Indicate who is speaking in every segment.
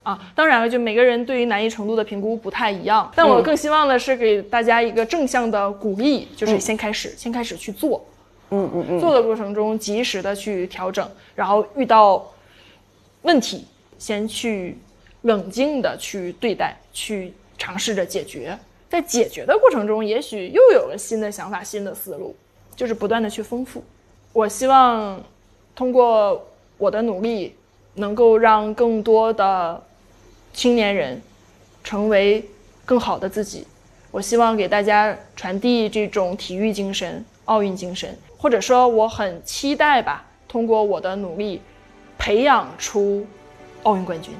Speaker 1: 当然了，就每个人对于难易程度的评估不太一样，但我更希望的是给大家一个正向的鼓励，就是先开始去做，做的过程中及时的去调整，然后遇到问题先去冷静的去对待，去尝试着解决，在解决的过程中也许又有了新的想法、新的思路，就是不断的去丰富。我希望通过我的努力能够让更多的青年人成为更好的自己。我希望给大家传递这种体育精神、奥运精神，或者说我很期待吧，通过我的努力培养出奥运冠军。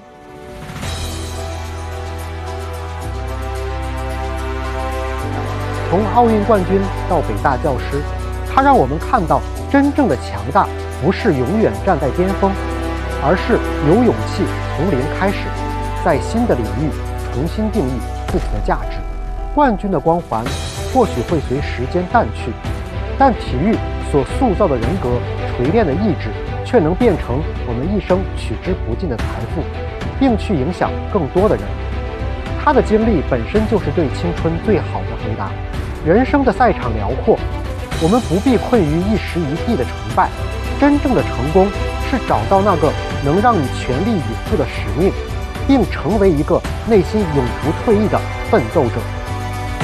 Speaker 2: 从奥运冠军到北大教师，他让我们看到真正的强大不是永远站在巅峰，而是有勇气从零开始，在新的领域重新定义自己的价值。冠军的光环或许会随时间淡去，但体育所塑造的人格、锤炼的意志，却能变成我们一生取之不尽的财富，并去影响更多的人。他的经历本身就是对青春最好的回答。人生的赛场辽阔，我们不必困于一时一地的成败，真正的成功是找到那个能让你全力以赴的使命，并成为一个内心永不退役的奋斗者。